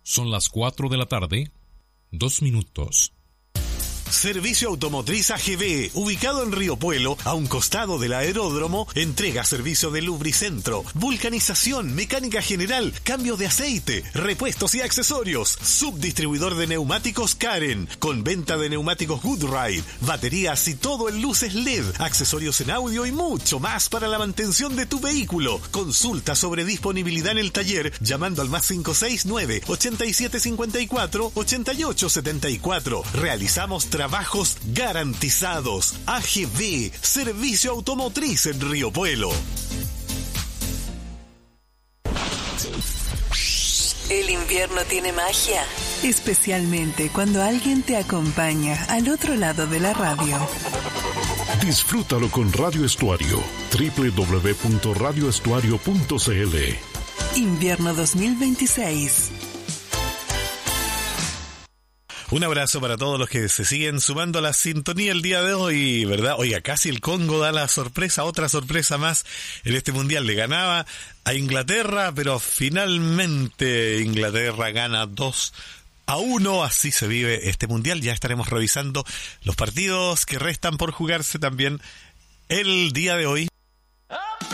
Son las 4 de la tarde, 2 minutos. Servicio Automotriz AGB, ubicado en Río Puelo, a un costado del aeródromo, entrega servicio de lubricentro, vulcanización, mecánica general, cambio de aceite, repuestos y accesorios. Subdistribuidor de neumáticos Karen, con venta de neumáticos Goodride, baterías y todo en luces LED, accesorios en audio y mucho más para la mantención de tu vehículo. Consulta sobre disponibilidad en el taller llamando al +569 8754 8874. Realizamos trabajos garantizados. AGB, Servicio Automotriz en Río Puelo. El invierno tiene magia, especialmente cuando alguien te acompaña al otro lado de la radio. Disfrútalo con Radio Estuario, www.radioestuario.cl. Invierno 2026. Un abrazo para todos los que se siguen sumando a la sintonía el día de hoy, ¿verdad? Oiga, casi el Congo da la sorpresa, otra sorpresa más en este mundial. Le ganaba a Inglaterra, pero finalmente Inglaterra gana 2-1. Así se vive este mundial. Ya estaremos revisando los partidos que restan por jugarse también el día de hoy.